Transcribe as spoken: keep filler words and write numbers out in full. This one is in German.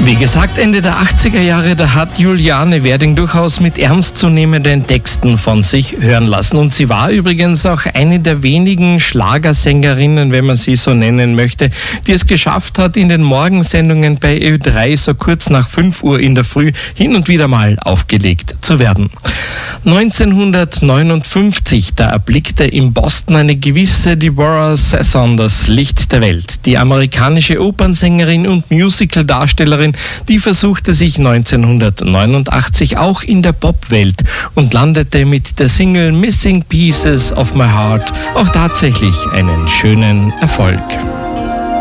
Wie gesagt, Ende der achtziger Jahre, da hat Juliane Werding durchaus mit ernstzunehmenden Texten von sich hören lassen. Und sie war übrigens auch eine der wenigen Schlagersängerinnen, wenn man sie so nennen möchte, die es geschafft hat, in den Morgensendungen bei Ö drei so kurz nach fünf Uhr in der Früh hin und wieder mal aufgelegt zu werden. neunzehnhundertneunundfünfzig, da erblickte in Boston eine gewisse Deborah Sasson das Licht der Welt. Die amerikanische Opernsängerin und Musicaldarstellerin, die versuchte sich neunzehnhundertneunundachtzig auch in der Popwelt und landete mit der Single Missing Pieces of My Heart auch tatsächlich einen schönen Erfolg.